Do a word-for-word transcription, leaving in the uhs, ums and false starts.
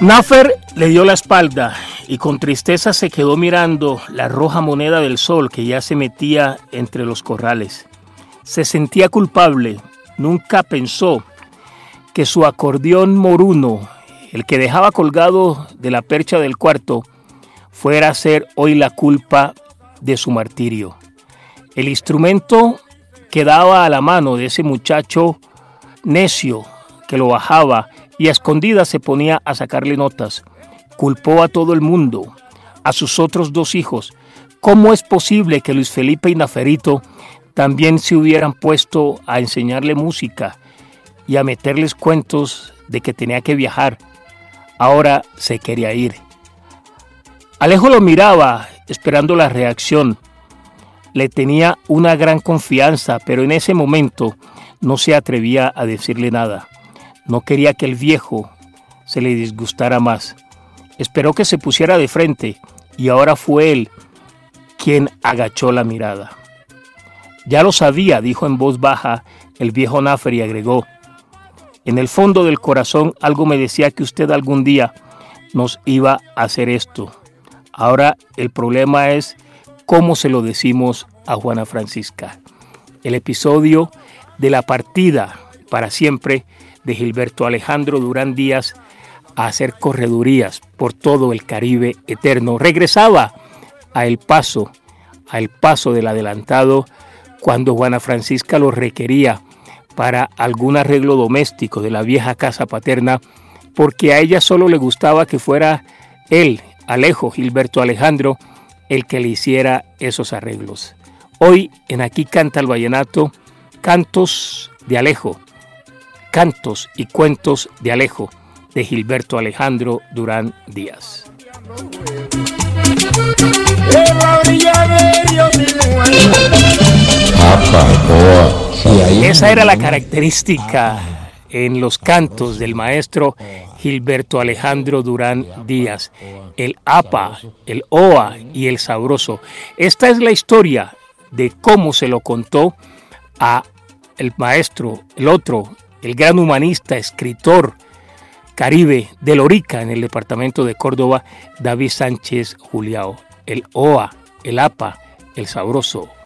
Nafer le dio la espalda y con tristeza se quedó mirando la roja moneda del sol que ya se metía entre los corrales. Se sentía culpable, nunca pensó que su acordeón moruno, el que dejaba colgado de la percha del cuarto, fuera a ser hoy la culpa de su martirio. El instrumento quedaba a la mano de ese muchacho necio que lo bajaba y a escondidas se ponía a sacarle notas. Culpó a todo el mundo, a sus otros dos hijos. ¿Cómo es posible que Luis Felipe y Naferito también se hubieran puesto a enseñarle música y a meterles cuentos de que tenía que viajar? Ahora se quería ir. Alejo lo miraba esperando la reacción. Le tenía una gran confianza, pero en ese momento no se atrevía a decirle nada. No quería que el viejo se le disgustara más. Esperó que se pusiera de frente y ahora fue él quien agachó la mirada. Ya lo sabía, dijo en voz baja el viejo Nafer y agregó: en el fondo del corazón algo me decía que usted algún día nos iba a hacer esto. Ahora el problema es cómo se lo decimos a Juana Francisca. El episodio de la partida para siempre de Gilberto Alejandro Durán Díaz a hacer corredurías por todo el Caribe eterno. Regresaba a El Paso, a El Paso del Adelantado, cuando Juana Francisca lo requería para algún arreglo doméstico de la vieja casa paterna, porque a ella solo le gustaba que fuera él, Alejo, Gilberto Alejandro, el que le hiciera esos arreglos. Hoy en Aquí Canta el Vallenato, cantos de Alejo, cantos y cuentos de Alejo, de Gilberto Alejandro Durán Díaz. Esa era la característica en los cantos del maestro Gilberto Alejandro Durán Díaz, el apa, el oa y el sabroso. Esta es la historia de cómo se lo contó a el maestro, el otro, el gran humanista, escritor Caribe de Lorica, en el departamento de Córdoba, David Sánchez Juliao. El oa, el apa, el sabroso.